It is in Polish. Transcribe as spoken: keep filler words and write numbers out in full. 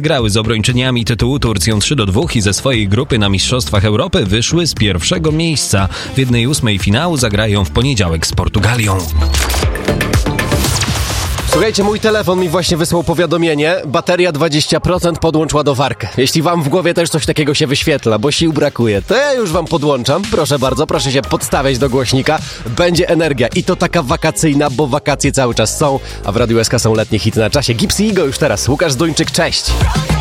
wygrały z obrończyniami tytułu Turcją trzy do dwóch i ze swojej grupy na Mistrzostwach Europy wyszły z pierwszego miejsca. W jednej ósmej finału zagrają w poniedziałek z Portugalią. Słuchajcie, mój telefon mi właśnie wysłał powiadomienie. Bateria dwadzieścia procent, podłącz ładowarkę. Jeśli wam w głowie też coś takiego się wyświetla, bo sił brakuje, to ja już wam podłączam. Proszę bardzo, proszę się podstawiać do głośnika. Będzie energia i to taka wakacyjna, bo wakacje cały czas są, a w Radiu S K są letnie hity na czasie. Gipsy Igo już teraz. Łukasz Zduńczyk, cześć!